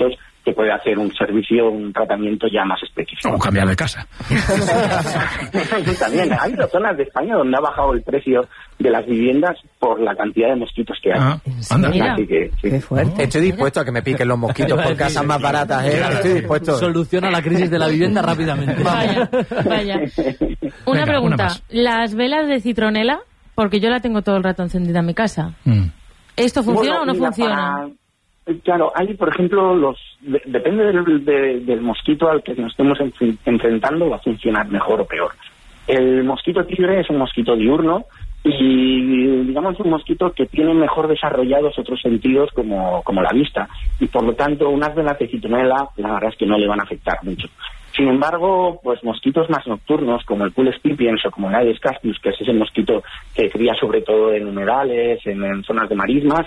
mosquitos, te puede hacer un servicio, un tratamiento ya más específico. O cambiar de casa. También hay zonas de España donde ha bajado el precio de las viviendas por la cantidad de mosquitos que hay. Anda. Así que, sí. Qué fuerte. Estoy dispuesto a que me piquen los mosquitos por casas más baratas, ¿eh? Estoy dispuesto. Soluciona la crisis de la vivienda rápidamente. Vaya. Una pregunta. una más. Las velas de citronela, porque yo la tengo todo el rato encendida en mi casa. ¿Esto funciona o no funciona? Claro, hay, por ejemplo, depende del mosquito al que nos estemos enfrentando, va a funcionar mejor o peor. El mosquito tigre es un mosquito diurno y, digamos, un mosquito que tiene mejor desarrollados otros sentidos como la vista, y por lo tanto unas velas de citronela la verdad es que no le van a afectar mucho. Sin embargo, pues mosquitos más nocturnos como el Culex pipiens o como el Aedes castius, que es ese mosquito que cría sobre todo en humedales, en zonas de marismas,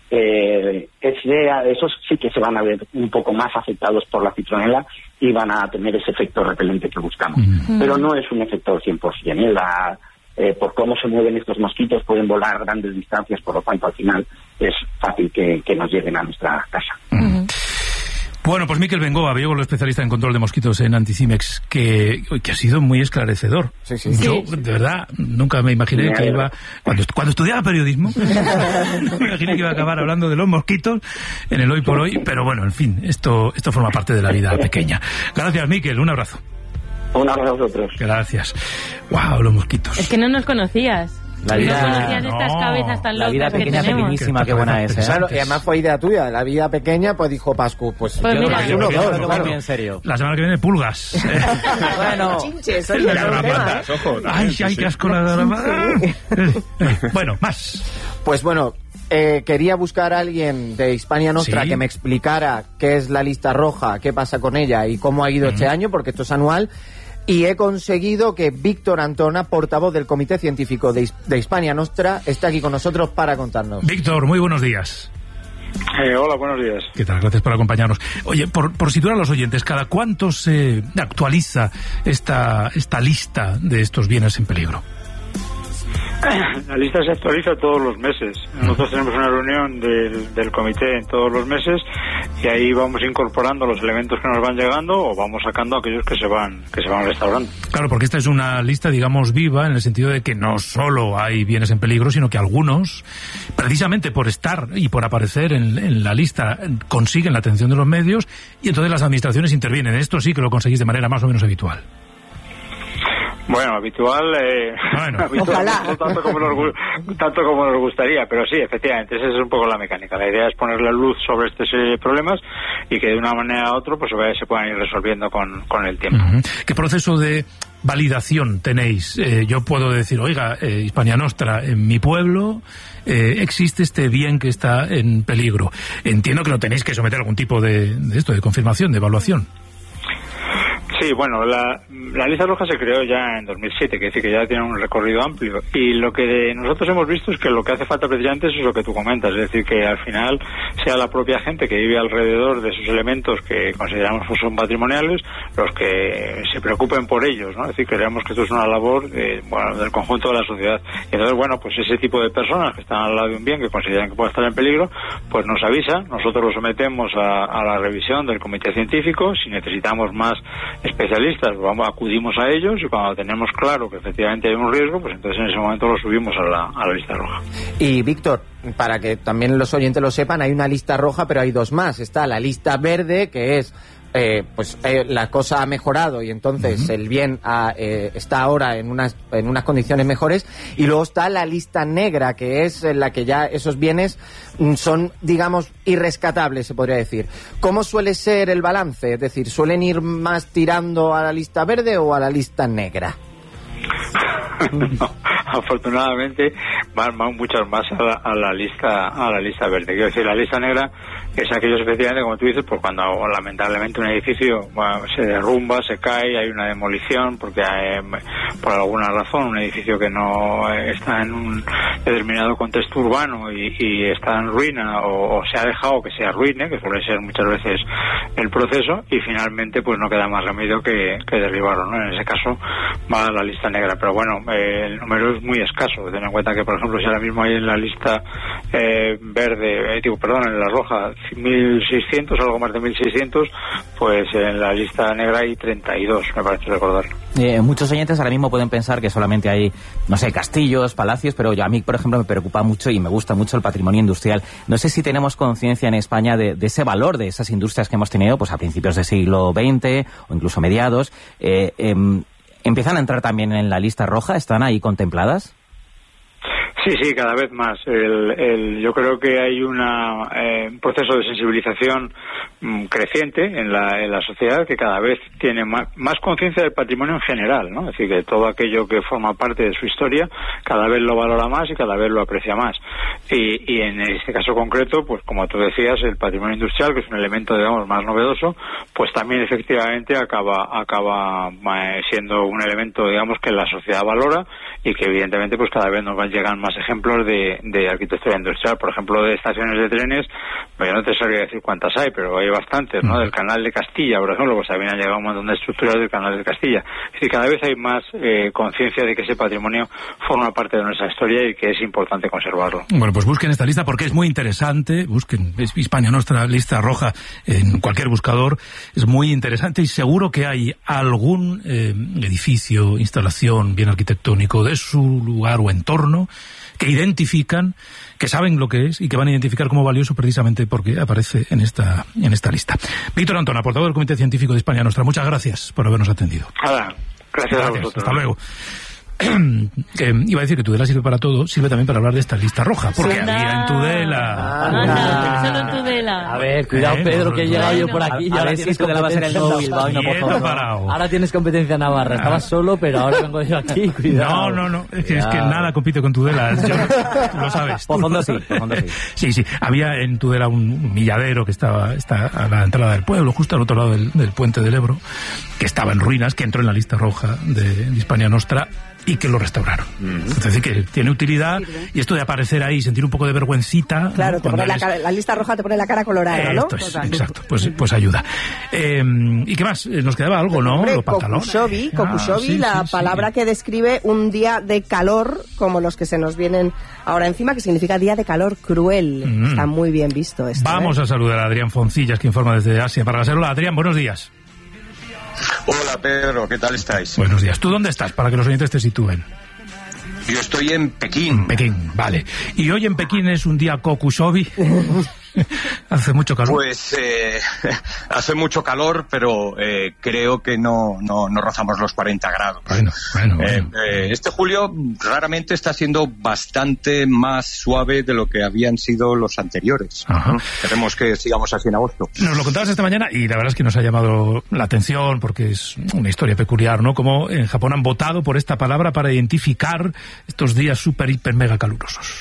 esos sí que se van a ver un poco más afectados por la citronela y van a tener ese efecto repelente que buscamos. Pero no es un efecto 100%. Por cómo se mueven estos mosquitos pueden volar grandes distancias, por lo tanto al final es fácil que nos lleguen a nuestra casa. Bueno, pues Miquel Bengoa, biólogo especialista en control de mosquitos en Anticimex, que ha sido muy esclarecedor. Sí. Yo, de verdad, nunca me imaginé que iba... Cuando estudiaba periodismo, no me imaginé que iba a acabar hablando de los mosquitos en el Hoy por Hoy, pero bueno, en fin, esto forma parte de la vida pequeña. Gracias, Miquel, un abrazo. Un abrazo a vosotros. Gracias. Wow, los mosquitos. Es que no nos conocías. La vida, no conocías estas cabezas tan la vida locas que pequeña, tenemos. pequeñísima, qué buena es. Claro, y además fue idea tuya. La vida pequeña, pues dijo Pascu, pues yo mira, yo uno, lo dos, claro. Muy en serio. La semana que viene, pulgas. Bueno, Chinches, La garrapata. Ay, qué asco la garrapata. Bueno, más. pues bueno, quería buscar a alguien de Hispania Nostra Sí. que me explicara qué es la lista roja, qué pasa con ella y cómo ha ido este año, porque esto es anual. Y he conseguido que Víctor Antona, portavoz del Comité Científico de Hispania Nostra, esté aquí con nosotros para contarnos. Víctor, muy buenos días. Hola, buenos días. ¿Qué tal? Gracias por acompañarnos. Oye, por situar a los oyentes, ¿cada cuánto se actualiza esta lista de estos bienes en peligro? La lista se actualiza todos los meses. Nosotros tenemos una reunión del comité en todos los meses y ahí vamos incorporando los elementos que nos van llegando o vamos sacando aquellos que se van restaurando. Claro, porque esta es una lista, digamos, viva en el sentido de que no solo hay bienes en peligro, sino que algunos, precisamente por estar y por aparecer en la lista, consiguen la atención de los medios y entonces las administraciones intervienen. Esto sí que lo conseguís de manera más o menos habitual. Bueno, habitual, Ojalá. no tanto como nos gustaría, pero sí, efectivamente, esa es un poco la mecánica. La idea es poner la luz sobre estos problemas y que de una manera u otra pues se puedan ir resolviendo con el tiempo. ¿Qué proceso de validación tenéis? Yo puedo decir, oiga, Hispania Nostra, en mi pueblo existe este bien que está en peligro. Entiendo que no tenéis que someter algún tipo de confirmación, de evaluación. Sí, bueno, la lista roja se creó ya en 2007, que decir que ya tiene un recorrido amplio. Y lo que nosotros hemos visto es que lo que hace falta precisamente es lo que tú comentas, es decir, que al final sea la propia gente que vive alrededor de esos elementos que consideramos que son patrimoniales los que se preocupen por ellos, ¿no? Es decir, creemos que esto es una labor del conjunto de la sociedad. Y entonces, bueno, pues ese tipo de personas que están al lado de un bien que consideran que puede estar en peligro, pues nos avisan, nosotros lo sometemos a la revisión del comité científico. Si necesitamos más especialistas, acudimos a ellos y cuando tenemos claro que efectivamente hay un riesgo, pues entonces en ese momento lo subimos a la lista roja. Y Víctor, para que también los oyentes lo sepan, hay una lista roja, pero hay dos más. Está la lista verde, que es la cosa ha mejorado y entonces el bien está ahora en unas condiciones mejores, y luego está la lista negra, que es en la que ya esos bienes son, digamos, irrescatables, se podría decir. ¿Cómo suele ser el balance? Es decir, ¿suelen ir más tirando a la lista verde o a la lista negra? No, afortunadamente van muchas más a la lista verde. Quiero decir, la lista negra es aquellos, efectivamente, como tú dices, pues cuando lamentablemente un edificio se derrumba, se cae, hay una demolición porque hay, por alguna razón, un edificio que no está en un determinado contexto urbano y está en ruina o se ha dejado que se arruine, que suele ser muchas veces el proceso, y finalmente pues no queda más remedio que derribarlo, ¿no? En ese caso va a la lista negra, pero bueno, el número es muy escaso. Ten en cuenta que, por ejemplo, si ahora mismo hay en la lista en la roja 1.600, algo más de 1.600, pues en la lista negra hay 32, me parece recordarlo. Muchos oyentes ahora mismo pueden pensar que solamente hay, no sé, castillos, palacios, pero a mí, por ejemplo, me preocupa mucho y me gusta mucho el patrimonio industrial. No sé si tenemos conciencia en España de ese valor de esas industrias que hemos tenido pues a principios del siglo XX o incluso mediados. ¿Empiezan a entrar también en la lista roja? ¿Están ahí contempladas? Sí, cada vez más. Yo creo que hay un proceso de sensibilización creciente en la sociedad, que cada vez tiene más conciencia del patrimonio en general, ¿no? Es decir, que todo aquello que forma parte de su historia cada vez lo valora más y cada vez lo aprecia más. Y en este caso concreto, pues como tú decías, el patrimonio industrial, que es un elemento, digamos, más novedoso, pues también efectivamente acaba siendo un elemento, digamos, que la sociedad valora y que evidentemente pues cada vez nos van llegando más ejemplos de arquitectura industrial. Por ejemplo, de estaciones de trenes, yo no te sabría decir cuántas hay, pero hay bastantes, ¿no? Del Canal de Castilla, por ejemplo, pues también han llegado un montón de estructuras del Canal de Castilla. Es decir, cada vez hay más conciencia de que ese patrimonio forma parte de nuestra historia y que es importante conservarlo. Bueno, pues busquen esta lista porque es muy interesante. Busquen Hispania Nostra, lista roja, en cualquier buscador. Es muy interesante y seguro que hay algún edificio, instalación bien arquitectónico de su lugar o entorno que identifican, que saben lo que es y que van a identificar como valioso precisamente porque aparece en esta lista. Víctor Antona, portavoz del Comité Científico de Hispania Nostra, muchas gracias por habernos atendido. Nada, gracias a vosotros. Hasta luego. Iba a decir que Tudela sirve para todo, sirve también para hablar de esta lista roja, porque había en Tudela. Solo en Tudela. A ver, cuidado, Pedro, que he llegado yo por aquí y ahora tienes competencia en Bilbao y no por favor. Ahora tienes competencia en Navarra. Estabas solo, pero ahora vengo yo aquí, cuidado. No, es que nada compite con Tudela, lo sabes. Por fondo sí. Sí, había en Tudela un milladero que está a la entrada del pueblo, justo al otro lado del puente del Ebro, que estaba en ruinas, que entró en la lista roja de Hispania Nostra y que lo restauraron. Es decir, que tiene utilidad, y esto de aparecer ahí y sentir un poco de vergüencita... Claro, te pone la lista roja te pone la cara colorada, ¿no? Exacto, pues ayuda. ¿Y qué más? Nos quedaba algo, ¿no? Hombre, los pantalones. Kokushobi, la palabra que describe un día de calor, como los que se nos vienen ahora encima, que significa día de calor cruel. Está muy bien visto esto. Vamos a saludar a Adrián Foncillas, que informa desde Asia para la SER. Hola, Adrián, buenos días. Hola Pedro, ¿qué tal estáis? Buenos días. ¿Tú dónde estás? Para que los oyentes te sitúen. Yo estoy en Pekín. Pekín, vale. ¿Y hoy en Pekín es un día Kokushobi? ¿Hace mucho calor? Pues hace mucho calor, pero creo que no rozamos los 40 grados. Bueno. Este julio raramente está siendo bastante más suave de lo que habían sido los anteriores. Esperemos que sigamos así en agosto. Nos lo contabas esta mañana y la verdad es que nos ha llamado la atención porque es una historia peculiar, ¿no? Como en Japón han votado por esta palabra para identificar estos días súper, hiper, mega calurosos.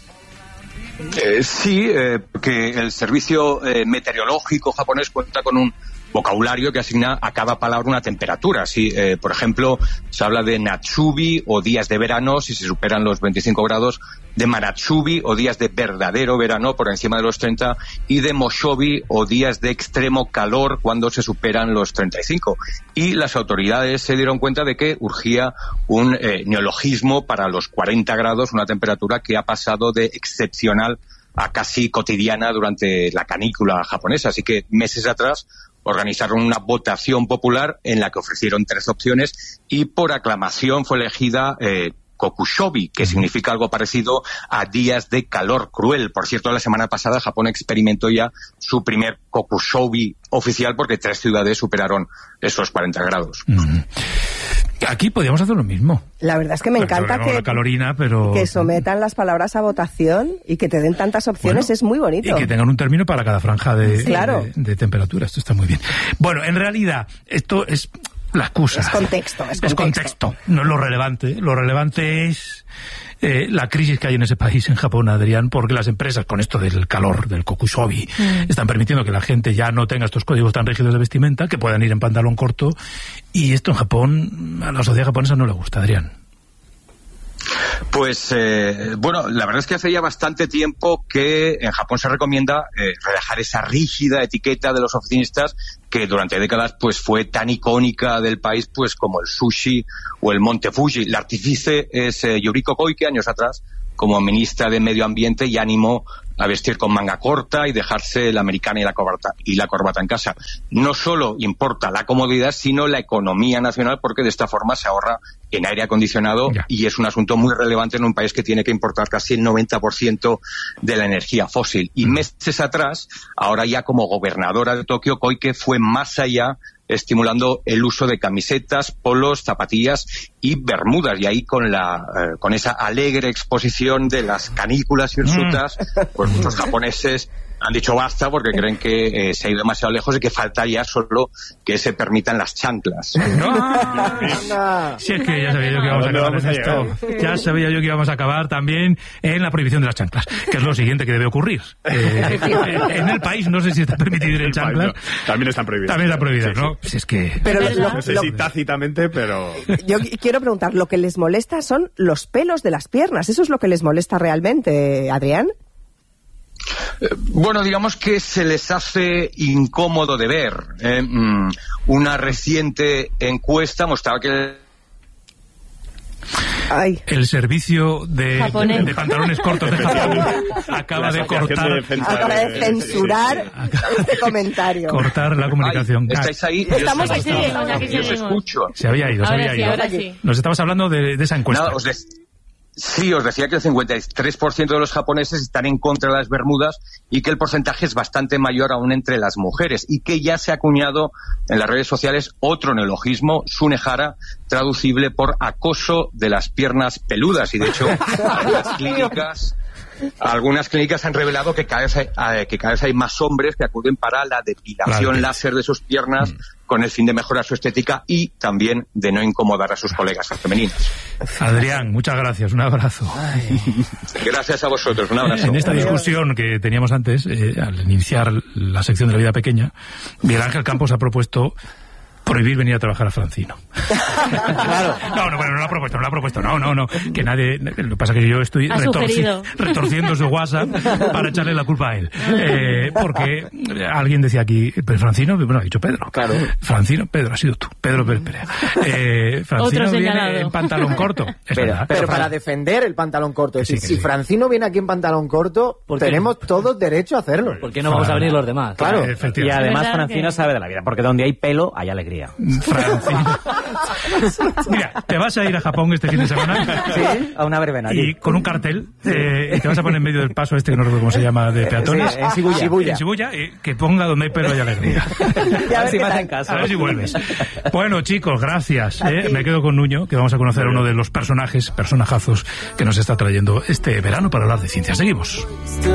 Sí, que el servicio meteorológico japonés cuenta con un vocabulario que asigna a cada palabra una temperatura. Sí, por ejemplo, se habla de Natsubi o días de verano si se superan los 25 grados, de Maratsubi o días de verdadero verano por encima de los 30 y de Moshobi o días de extremo calor cuando se superan los 35. Y las autoridades se dieron cuenta de que urgía un neologismo para los 40 grados, una temperatura que ha pasado de excepcional a casi cotidiana durante la canícula japonesa. Así que meses atrás organizaron una votación popular en la que ofrecieron 3 opciones y por aclamación fue elegida Kokushobi, que significa algo parecido a días de calor cruel. Por cierto, la semana pasada Japón experimentó ya su primer Kokushobi oficial porque 3 ciudades superaron esos 40 grados. Aquí podríamos hacer lo mismo. La verdad es que me encanta que sometan las palabras a votación y que te den tantas opciones, es muy bonito. Y que tengan un término para cada franja de temperatura. Esto está muy bien. Bueno, en realidad, esto es la excusa. Es contexto. No es lo relevante. Lo relevante es la crisis que hay en ese país, en Japón, Adrián, porque las empresas, con esto del calor, del Kokushobi, están permitiendo que la gente ya no tenga estos códigos tan rígidos de vestimenta, que puedan ir en pantalón corto, y esto en Japón, a la sociedad japonesa no le gusta, Adrián. Pues, bueno, la verdad es que hace ya bastante tiempo que en Japón se recomienda relajar esa rígida etiqueta de los oficinistas que durante décadas pues fue tan icónica del país pues como el sushi o el monte Fuji. La artífice es Yuriko Koike, años atrás como ministra de Medio Ambiente y animó a vestir con manga corta y dejarse la americana y la corbata en casa. No solo importa la comodidad, sino la economía nacional, porque de esta forma se ahorra en aire acondicionado y es un asunto muy relevante en un país que tiene que importar casi el 90% de la energía fósil. Y meses atrás, ahora ya como gobernadora de Tokio, Koike fue más allá, estimulando el uso de camisetas, polos, zapatillas y bermudas. Y ahí con esa alegre exposición de las canículas hirsutas, pues muchos japoneses han dicho basta porque creen que se ha ido demasiado lejos y que falta ya solo que se permitan las chanclas. Si es que ya sabía yo que íbamos a acabar en esto. Ya sabía yo que íbamos a acabar también en la prohibición de las chanclas, que es lo siguiente que debe ocurrir. En el país no sé si está permitido ir en chanclas. También están prohibidas. También están prohibidas, ¿no? Si es que... Pero no sé si tácitamente, pero... Yo quiero preguntar, lo que les molesta son los pelos de las piernas. ¿Eso es lo que les molesta realmente, Adrián? Bueno, digamos que se les hace incómodo de ver. Una reciente encuesta mostraba que el servicio de pantalones cortos de Japón acaba de censurar este comentario. Cortar la comunicación. ¿Estáis ahí? Estamos aquí, yo os escucho. Se había ido. Ahora sí. Nos estabas hablando de esa encuesta. Sí, os decía que el 53% de los japoneses están en contra de las bermudas y que el porcentaje es bastante mayor aún entre las mujeres, y que ya se ha acuñado en las redes sociales otro neologismo, sunehara, traducible por acoso de las piernas peludas. Y de hecho, algunas clínicas han revelado que cada vez hay más hombres que acuden para la depilación láser de sus piernas con el fin de mejorar su estética y también de no incomodar a sus colegas femeninas. Adrián, muchas gracias, un abrazo. Gracias a vosotros, un abrazo. En esta discusión que teníamos antes, al iniciar la sección de la vida pequeña, Miguel Ángel Campos ha propuesto prohibir venir a trabajar a Francino. Claro. No, lo ha propuesto. No. Que nadie... Lo que pasa es que yo estoy retorciendo su WhatsApp para echarle la culpa a él. Porque alguien decía aquí, pero Francino, bueno, ha dicho Pedro. Claro. Francino, Pedro, ha sido tú. Pedro Pérez Perea. Francino viene en pantalón corto. Pero para defender el pantalón corto. Es decir, si Francino viene aquí en pantalón corto, tenemos todos derecho a hacerlo. ¿Por qué no vamos a venir los demás? Claro. Y además Francino sabe de la vida, porque donde hay pelo hay alegría. Francino. Mira, te vas a ir a Japón este fin de semana. Sí, a una verbena. Y con un cartel, y te vas a poner en medio del paso este que no recuerdo cómo se llama, de peatones. Sí, en Shibuya. Que ponga donde hay pelo y alegría. A ver si vas en casa. A ver si vuelves. Bueno, chicos, gracias. Me quedo con Nuño, que vamos a conocer a uno de los personajazos que nos está trayendo este verano para hablar de ciencia. Seguimos.